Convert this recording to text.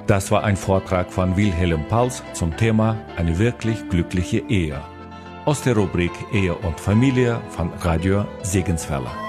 Das war ein Vortrag von Wilhelm Pals zum Thema Eine wirklich glückliche Ehe aus der Rubrik Ehe und Familie von Radio Segenswelle.